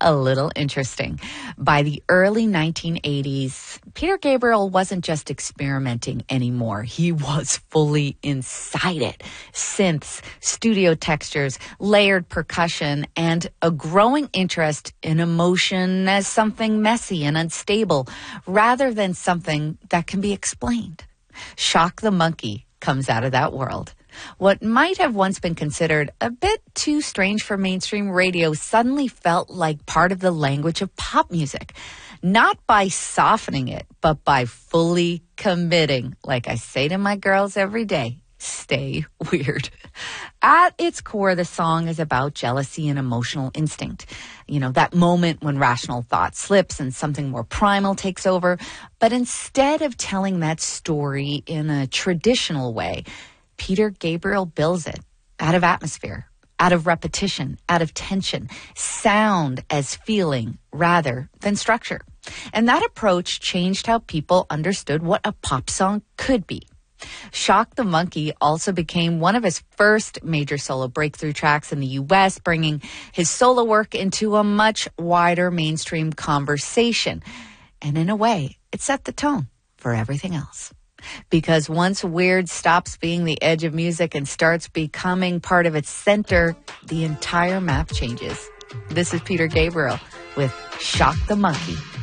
a little interesting. By the early 1980s, Peter Gabriel wasn't just experimenting anymore. He was fully inside it. Synths, studio textures, layered percussion, and a growing interest in emotion as something messy and unstable, rather than something that can be explained. Shock the Monkey comes out of that world. What might have once been considered a bit too strange for mainstream radio suddenly felt like part of the language of pop music. Not by softening it, but by fully committing. Like I say to my girls every day, stay weird. At its core, the song is about jealousy and emotional instinct. You know, that moment when rational thought slips and something more primal takes over. But instead of telling that story in a traditional way, Peter Gabriel builds it out of atmosphere, out of repetition, out of tension, sound as feeling rather than structure. And that approach changed how people understood what a pop song could be. Shock the Monkey also became one of his first major solo breakthrough tracks in the U.S., bringing his solo work into a much wider mainstream conversation. And in a way, it set the tone for everything else. Because once weird stops being the edge of music and starts becoming part of its center, the entire map changes. This is Peter Gabriel with Shock the Monkey.